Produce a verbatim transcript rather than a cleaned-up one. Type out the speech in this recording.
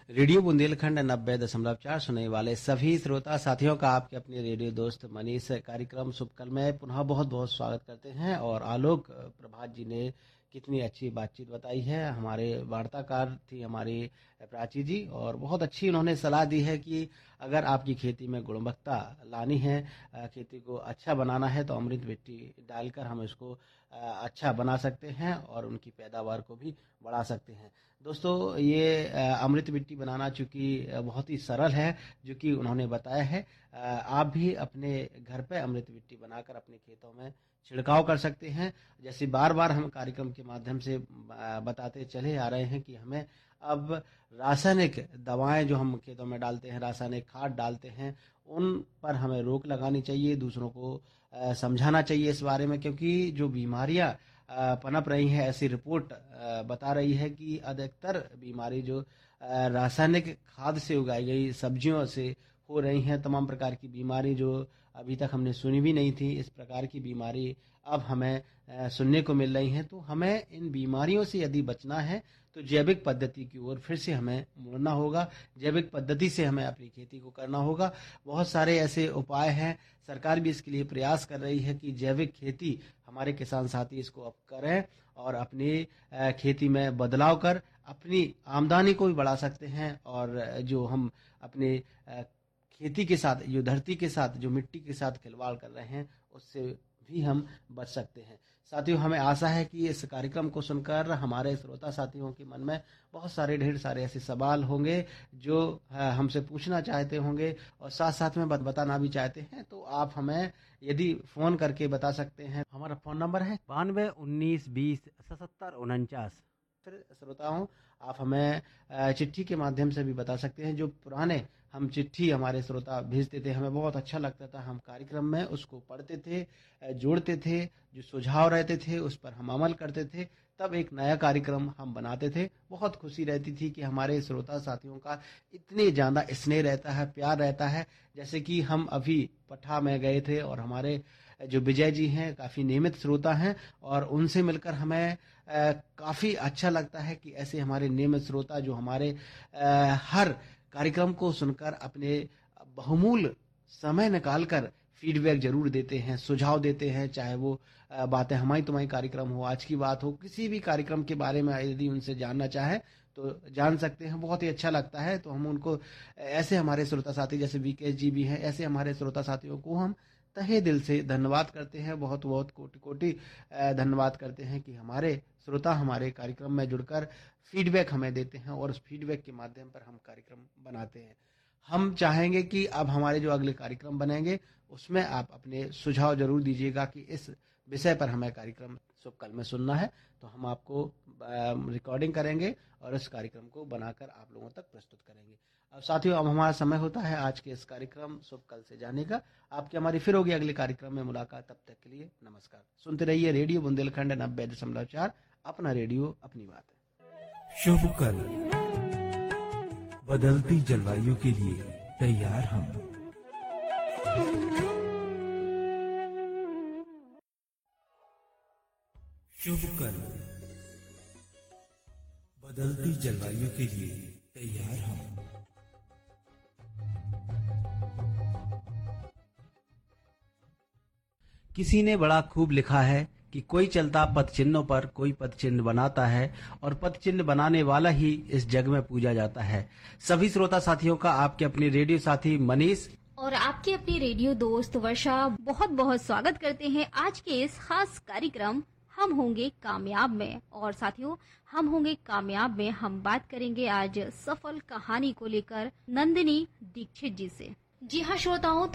Radio Bundelkhand नब्बे दशमलव चार सुनने वाले सभी श्रोता साथियों का आपके अपने रेडियो दोस्त मनीष कार्यक्रम शुभकल में पुनः बहुत बहुत स्वागत करते हैं। और आलोक प्रभात जी ने कितनी अच्छी बातचीत बताई है। हमारे वार्ताकार थी हमारी प्राची जी, और बहुत अच्छी उन्होंने सलाह दी है कि अगर आपकी खेती में गुणवत्ता लानी है, खेती को अच्छा बनाना है, तो अमृत मिट्टी डालकर हम इसको अच्छा बना सकते हैं और उनकी पैदावार को भी बढ़ा सकते हैं। दोस्तों, ये अमृत मिट्टी बनाना चूंकि बहुत ही सरल है, जो कि उन्होंने बताया है, आप भी अपने घर पे अमृत मिट्टी बनाकर अपने खेतों में छिड़काव कर सकते हैं। जैसे बार बार हम कार्यक्रम के माध्यम से बताते चले आ रहे हैं कि हमें अब रासायनिक दवाएं जो हम खेतों में डालते हैं, रासायनिक खाद डालते हैं, उन पर हमें रोक लगानी चाहिए, दूसरों को समझाना चाहिए इस बारे में, क्योंकि जो बीमारियां पनप रही है, ऐसी रिपोर्ट बता रही है कि अधिकतर बीमारी जो रासायनिक खाद से उगाई गई सब्जियों से हो रही हैं। तमाम प्रकार की बीमारी जो अभी तक हमने सुनी भी नहीं थी, इस प्रकार की बीमारी अब हमें सुनने को मिल रही हैं। तो हमें इन बीमारियों से यदि बचना है तो जैविक पद्धति की ओर फिर से हमें मुड़ना होगा, जैविक पद्धति से हमें अपनी खेती को करना होगा। बहुत सारे ऐसे उपाय हैं, सरकार भी इसके लिए प्रयास कर रही है कि जैविक खेती हमारे किसान साथी इसको अब करें और अपनी खेती में बदलाव कर अपनी आमदनी को भी बढ़ा सकते हैं। और जो हम अपने खेती के साथ, जो धरती के साथ, जो मिट्टी के साथ खिलवाड़ कर रहे हैं, उससे भी हम बच सकते हैं। साथियों, हमें आशा है कि इस कार्यक्रम को सुनकर हमारे श्रोता साथियों के मन में बहुत सारे ढेर सारे ऐसे सवाल होंगे जो हमसे पूछना चाहते होंगे और साथ साथ में बताना भी चाहते हैं। तो आप हमें यदि फोन करके बता सकते हैं। हमारा फोन नंबर है बानवे उन्नीस बीस सतहत्तर उनचास। फिर श्रोताओं, आप हमें चिट्ठी के माध्यम से भी बता सकते हैं। जो पुराने हम चिट्ठी हमारे श्रोता भेजते थे, हमें बहुत अच्छा लगता था, हम कार्यक्रम में उसको पढ़ते थे, जोड़ते थे, जो सुझाव रहते थे उस पर हम अमल करते थे, तब एक नया कार्यक्रम हम बनाते थे। बहुत खुशी रहती थी कि हमारे श्रोता साथियों का इतने ज़्यादा स्नेह रहता है, प्यार रहता है। जैसे कि हम अभी पटना में गए थे और हमारे जो विजय जी हैं काफ़ी नियमित श्रोता हैं, और उनसे मिलकर हमें काफ़ी अच्छा लगता है कि ऐसे हमारे नियमित श्रोता जो हमारे आ, हर कार्यक्रम को सुनकर अपने बहुमूल्य समय निकालकर फीडबैक जरूर देते हैं, सुझाव देते हैं। चाहे वो बातें हमारी तुम्हारी कार्यक्रम हो, आज की बात हो, किसी भी कार्यक्रम के बारे में यदि उनसे जानना चाहे तो जान सकते हैं। बहुत ही अच्छा लगता है। तो हम उनको, ऐसे हमारे श्रोता साथी जैसे विकेश जी भी हैं, ऐसे हमारे श्रोता साथियों को हम तहे दिल से धन्यवाद करते हैं, बहुत बहुत कोटि कोटि धन्यवाद करते हैं कि हमारे श्रोता हमारे कार्यक्रम में जुड़कर फीडबैक हमें देते हैं और उस फीडबैक के माध्यम पर हम कार्यक्रम बनाते हैं। हम चाहेंगे कि अब हमारे जो अगले कार्यक्रम बनेंगे उसमें आप अपने सुझाव जरूर दीजिएगा कि इस विषय पर हमें कार्यक्रम शुभकल में सुनना है, तो हम आपको रिकॉर्डिंग करेंगे और इस कार्यक्रम को बनाकर आप लोगों तक प्रस्तुत करेंगे। अब साथियों, अब हमारा समय होता है आज के इस कार्यक्रम शुभकल से जाने का। आपकी हमारी फिर होगी अगले कार्यक्रम में मुलाकात। तब तक के लिए नमस्कार। सुनते रहिए रेडियो बुंदेलखंड नब्बे दशमलव चार, अपना रेडियो अपनी बात है। शुभकल, बदलती जलवायु के लिए तैयार हम। शुभकल, बदलती जलवायु के लिए तैयार हम। किसी ने बड़ा खूब लिखा है कि कोई चलता पथ चिन्हों पर कोई पथ चिन्ह बनाता है, और पथ चिन्ह बनाने वाला ही इस जग में पूजा जाता है। सभी श्रोता साथियों का आपके अपने रेडियो साथी मनीष और आपके अपनी रेडियो दोस्त वर्षा बहुत बहुत स्वागत करते हैं आज के इस खास कार्यक्रम हम होंगे कामयाब में। और साथियों, हम होंगे कामयाब में हम बात करेंगे आज सफल कहानी को लेकर नंदिनी दीक्षित जी से। जी हाँ श्रोताओं,